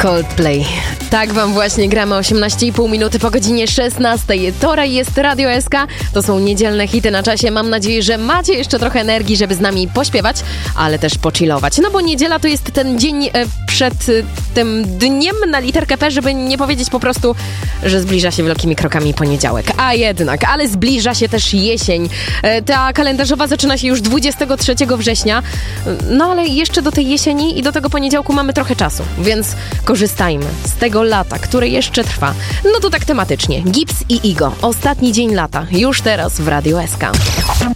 Coldplay. Tak wam właśnie gramy 18,5 minuty po godzinie 16. To jest Radio SK, to są niedzielne hity na czasie. Mam nadzieję, że macie jeszcze trochę energii, żeby z nami pośpiewać, ale też pochillować. No bo niedziela to jest ten dzień przed tym dniem na literkę P, żeby nie powiedzieć po prostu, że zbliża się wielkimi krokami poniedziałek. A jednak, ale zbliża się też jesień. Ta kalendarzowa zaczyna się już 23 września. No ale jeszcze do tej jesieni i do tego poniedziałku mamy trochę czasu, więc korzystajmy z tego lata, które jeszcze trwa. No to tak tematycznie. Gibbs i Igo. Ostatni dzień lata. Już teraz w Radio SK.